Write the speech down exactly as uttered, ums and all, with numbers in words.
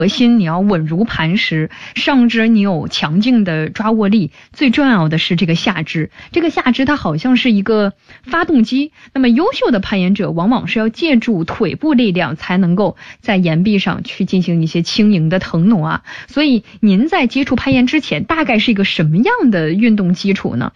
核心你要稳如磐石，上肢你有强劲的抓握力，最重要的是这个下肢。这个下肢它好像是一个发动机，那么优秀的攀岩者往往是要借助腿部力量才能够在岩壁上去进行一些轻盈的腾挪啊。所以您在接触攀岩之前大概是一个什么样的运动基础呢？